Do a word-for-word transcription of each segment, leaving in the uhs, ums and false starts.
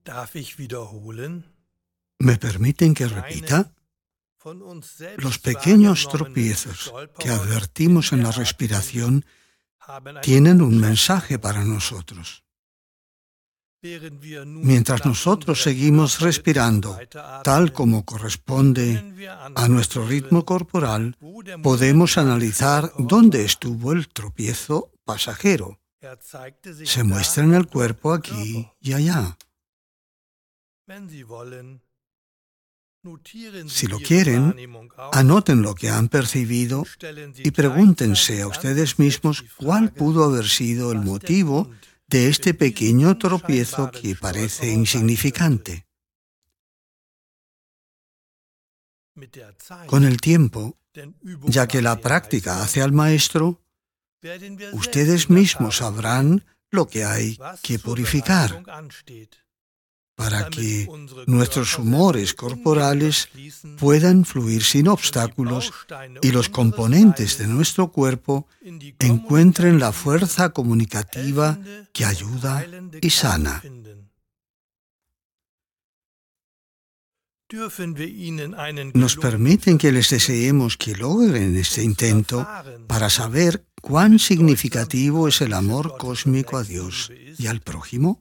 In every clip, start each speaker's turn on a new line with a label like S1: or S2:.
S1: ¿Me permiten que repita? Los pequeños tropiezos que advertimos en la respiración tienen un mensaje para nosotros. Mientras nosotros seguimos respirando tal como corresponde a nuestro ritmo corporal, podemos analizar dónde estuvo el tropiezo pasajero. Se muestra en el cuerpo aquí y allá. Si lo quieren, anoten lo que han percibido y pregúntense a ustedes mismos cuál pudo haber sido el motivo de este pequeño tropiezo que parece insignificante. Con el tiempo, ya que la práctica hace al maestro, ustedes mismos sabrán lo que hay que purificar para que nuestros humores corporales puedan fluir sin obstáculos y los componentes de nuestro cuerpo encuentren la fuerza comunicativa que ayuda y sana. ¿Nos permiten que les deseemos que logren este intento para saber cuán significativo es el amor cósmico a Dios y al prójimo?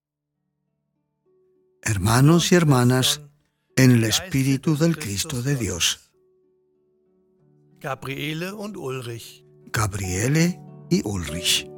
S1: Hermanos y hermanas, en el Espíritu del Cristo de Dios.
S2: Gabriele und Ulrich.
S1: Gabriele y Ulrich.